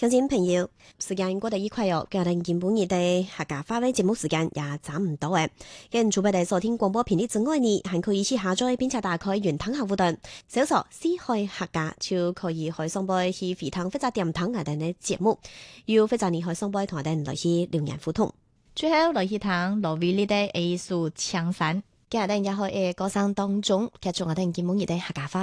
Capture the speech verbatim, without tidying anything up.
鄉親朋友，時間過得愉快哦！今日基本日的客家話嘅節目時間也差唔多誒。咁除咗收聽廣播頻率之外呢，還可以去下載並且打開原湯客戶端，搜索四海客家就可以去上播去飛湯或者點湯下等嘅節目，要或者你去上播同我哋來去留言互動。 最後來去聽羅威利的藝術青山， 今日等也可以歌聲當中，繼續我哋基本日的客家話。